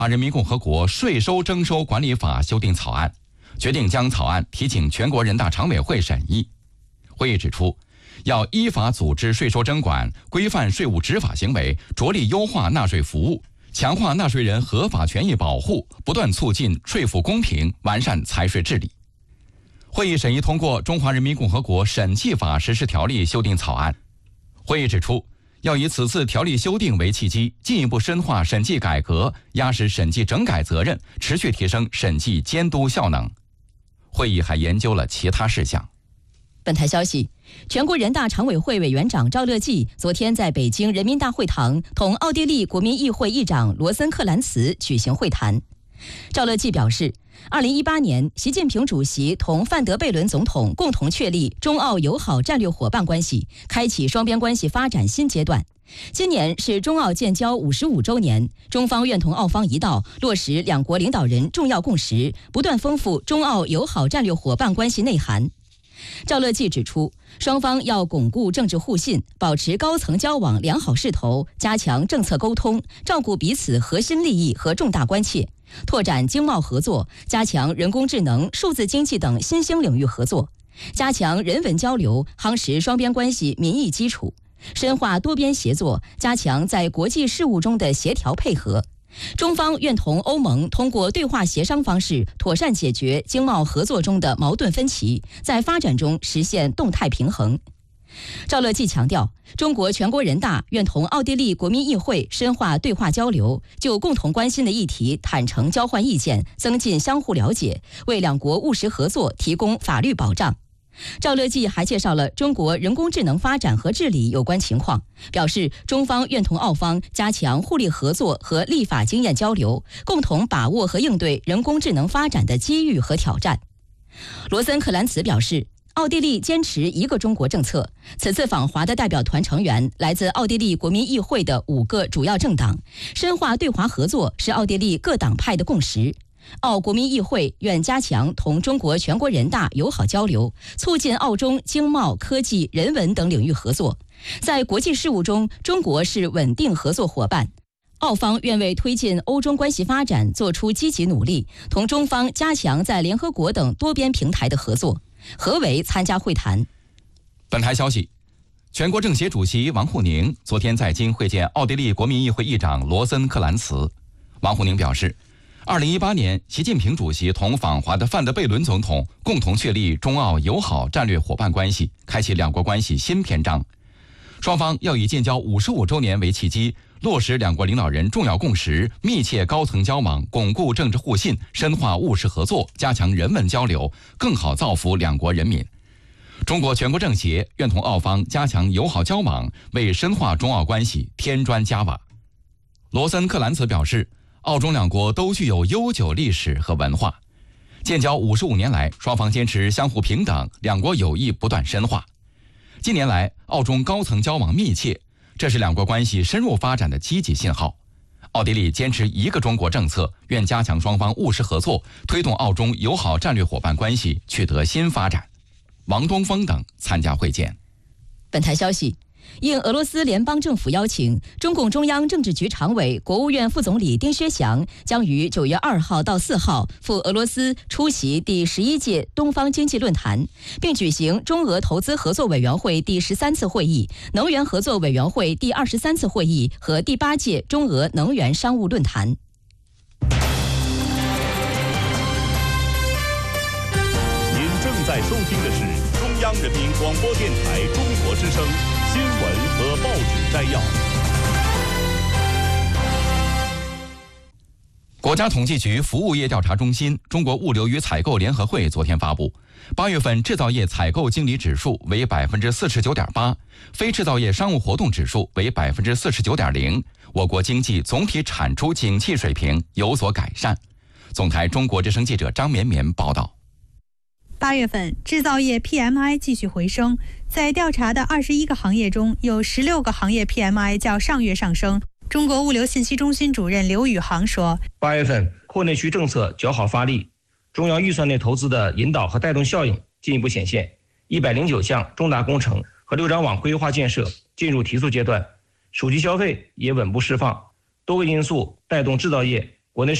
华人民共和国税收征收管理法修订草案，决定将草案提请全国人大常委会审议。会议指出，要依法组织税收征管，规范税务执法行为，着力优化纳税服务，强化纳税人合法权益保护，不断促进税负公平，完善财税治理。会议审议通过《中华人民共和国审计法实施条例》修订草案。会议指出，要以此次条例修订为契机，进一步深化审计改革，压实审计整改责任，持续提升审计监督效能。会议还研究了其他事项。 本台消息，全国人大常委会委员长赵乐际昨天在北京人民大会堂同奥地利国民议会议长罗森克兰茨举行会谈。赵乐际表示，2018年，习近平主席同范德贝伦总统共同确立中澳友好战略伙伴关系，开启双边关系发展新阶段。今年是中澳建交55周年，中方愿同澳方一道，落实两国领导人重要共识，不断丰富中澳友好战略伙伴关系内涵。赵乐际指出，双方要巩固政治互信，保持高层交往良好势头，加强政策沟通，照顾彼此核心利益和重大关切，拓展经贸合作，加强人工智能、数字经济等新兴领域合作，加强人文交流，夯实双边关系民意基础，深化多边协作，加强在国际事务中的协调配合。中方愿同欧盟通过对话协商方式，妥善解决经贸合作中的矛盾分歧，在发展中实现动态平衡。赵乐际强调，中国全国人大愿同奥地利国民议会深化对话交流，就共同关心的议题坦诚交换意见，增进相互了解，为两国务实合作提供法律保障。赵乐际还介绍了中国人工智能发展和治理有关情况，表示中方愿同澳方加强互利合作和立法经验交流，共同把握和应对人工智能发展的机遇和挑战。罗森克兰茨表示，奥地利坚持一个中国政策。此次访华的代表团成员来自奥地利国民议会的5个主要政党，深化对华合作是奥地利各党派的共识。澳国民议会愿加强同中国全国人大友好交流，促进澳中经贸、科技、人文等领域合作。在国际事务中，中国是稳定合作伙伴。澳方愿为推进欧中关系发展做出积极努力，同中方加强在联合国等多边平台的合作。何为参加会谈。 本台消息，全国政协主席王沪宁昨天在京会见奥地利国民议会议长罗森克兰茨。王沪宁表示，2018年，习近平主席同访华的范德贝伦总统共同确立中澳友好战略伙伴关系，开启两国关系新篇章。双方要以建交55周年为契机，落实两国领导人重要共识，密切高层交往，巩固政治互信，深化务实合作，加强人文交流，更好造福两国人民。中国全国政协愿同澳方加强友好交往，为深化中澳关系添砖加瓦。罗森克兰茨表示，澳中两国都具有悠久历史和文化，建交55年来，双方坚持相互平等，两国友谊不断深化。近年来，澳中高层交往密切，这是两国关系深入发展的积极信号。奥地利坚持一个中国政策，愿加强双方务实合作，推动澳中友好战略伙伴关系取得新发展。王东峰等参加会见。 本台消息，应俄罗斯联邦政府邀请，中共中央政治局常委、国务院副总理丁薛祥将于9月2号到4号赴俄罗斯出席第11届东方经济论坛，并举行中俄投资合作委员会第13次会议、能源合作委员会第23次会议和第8届中俄能源商务论坛。 您正在收听的是中央人民广播电台中国之声新闻和报纸摘要。 国家统计局服务业调查中心、中国物流与采购联合会昨天发布，8月份制造业采购经理指数为49.8%，非制造业商务活动指数为49.0%，我国经济总体产出景气水平有所改善。总台中国之声记者张绵绵报道。 8月份制造业 PMI 继续回升，在调查的21个行业中，有16个行业 PMI 较上月上升。中国物流信息中心主任刘宇航说 ，8月份扩内需政策较好发力，中央预算内投资的引导和带动效应进一步显现，109项重大工程和6张网规划建设进入提速阶段，手机消费也稳步释放，多个因素带动制造业